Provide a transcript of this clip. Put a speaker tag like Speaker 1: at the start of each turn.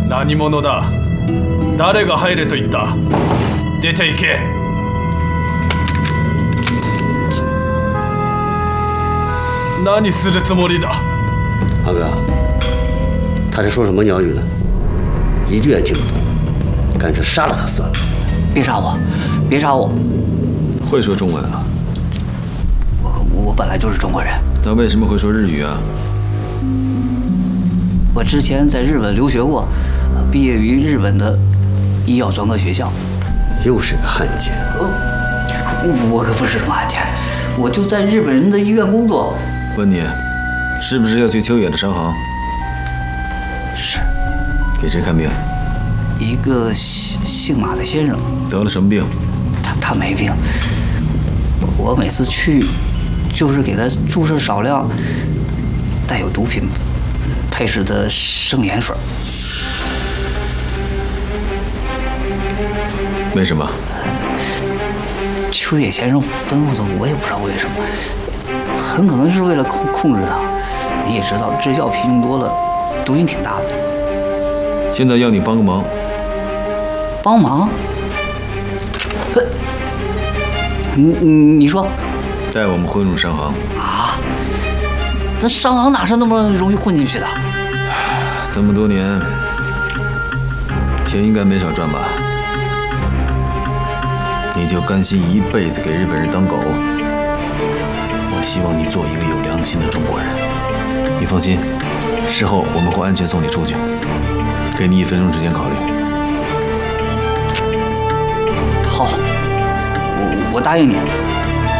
Speaker 1: 何者だ。誰が入れと言った。出て行け。何するつもりだ。
Speaker 2: 阿哥，他在说什么鸟语呢？一句也听不懂，干脆杀了他算了。
Speaker 3: 别杀我，别杀我！
Speaker 4: 会说中文啊？
Speaker 3: 我本来就是中国人。
Speaker 4: 那为什么会说日语啊？
Speaker 3: 我之前在日本留学过，毕业于日本的医药专科学校。
Speaker 2: 又是个汉奸。
Speaker 3: 我可不是什么汉奸，我就在日本人的医院工作。
Speaker 4: 问你，是不是要去秋野的商行？
Speaker 3: 是。
Speaker 4: 给谁看病？
Speaker 3: 一个姓马的先生。
Speaker 4: 得了什么病？
Speaker 3: 他没病。我每次去，就是给他注射少量带有毒品配制的生盐水。
Speaker 4: 为什么？
Speaker 3: 秋野先生吩咐的，我也不知道为什么，很可能是为了控制他。你也知道，这药品用多了，毒瘾挺大的。
Speaker 4: 现在要你帮个忙。
Speaker 3: 帮忙？你说？
Speaker 4: 带我们混入商行
Speaker 3: 啊？那商行哪是那么容易混进去的？
Speaker 4: 这么多年，钱应该没少赚吧？你就甘心一辈子给日本人当狗？我希望你做一个有良心的中国人。你放心，事后我们会安全送你出去，给你1分钟时间考虑。
Speaker 3: 好，我答应你。